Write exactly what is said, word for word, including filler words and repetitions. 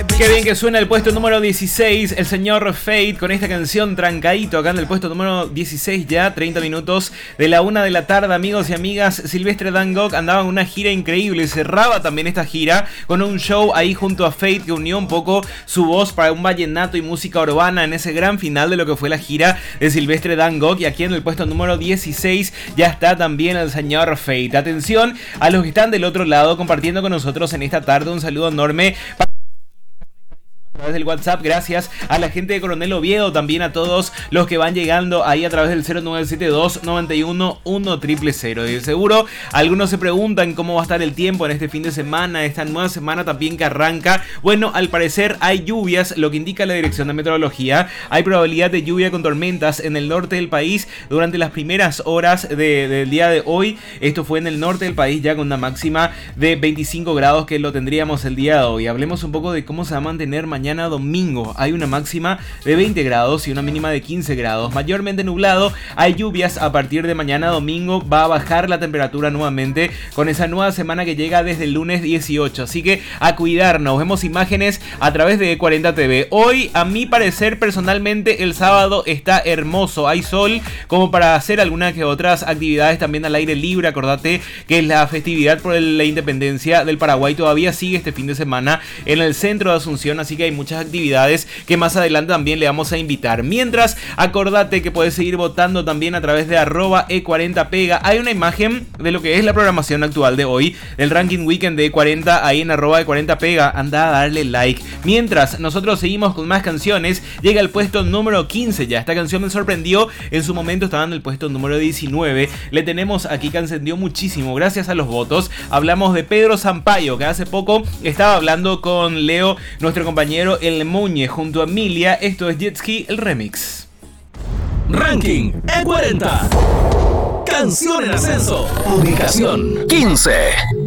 Qué bien que suena el puesto número dieciséis, el señor Fate, con esta canción Trancadito, acá en el puesto número dieciséis ya, treinta minutos de la una de la tarde, amigos y amigas. Silvestre Dangond andaba en una gira increíble, cerraba también esta gira con un show ahí junto a Fate, que unió un poco su voz para un vallenato y música urbana en ese gran final de lo que fue la gira de Silvestre Dangond. Y aquí en el puesto número dieciséis ya está también el señor Fate. Atención a los que están del otro lado compartiendo con nosotros en esta tarde, un saludo enorme para a través del WhatsApp, gracias a la gente de Coronel Oviedo, también a todos los que van llegando ahí a través del cero nueve siete dos, nueve uno, uno cero cero cero. Y de seguro algunos se preguntan cómo va a estar el tiempo en este fin de semana, esta nueva semana también que arranca. Bueno, al parecer hay lluvias, lo que indica la Dirección de Meteorología. Hay probabilidad de lluvia con tormentas en el norte del país durante las primeras horas de, del día de hoy. Esto fue en el norte del país, ya con una máxima de veinticinco grados que lo tendríamos el día de hoy. Hablemos un poco de cómo se va a mantener mañana Mañana domingo. Hay una máxima de veinte grados y una mínima de quince grados. Mayormente nublado. Hay lluvias a partir de mañana domingo. Va a bajar la temperatura nuevamente con esa nueva semana que llega desde el lunes dieciocho. Así que a cuidarnos. Vemos imágenes a través de E cuarenta T V. Hoy, a mi parecer, personalmente, el sábado está hermoso. Hay sol como para hacer algunas que otras actividades también al aire libre. Acordate que la festividad por la independencia del Paraguay todavía sigue este fin de semana en el centro de Asunción. Así que hay muchas actividades que más adelante también le vamos a invitar. Mientras, acordate que puedes seguir votando también a través de arroba E cuarenta Pega. Hay una imagen de lo que es la programación actual de hoy, del ranking weekend de E cuarenta, ahí en arroba E cuarenta Pega. Anda a darle like. Mientras, nosotros seguimos con más canciones. Llega al puesto número quince ya. Esta canción me sorprendió. En su momento estaba en el puesto número diecinueve. Le tenemos aquí que ascendió muchísimo gracias a los votos. Hablamos de Pedro Sampaio, que hace poco estaba hablando con Leo, nuestro compañero El Muñe, junto a Emilia. Esto es Jet Ski, el remix. Ranking E cuarenta. Canción en ascenso. Ubicación quince.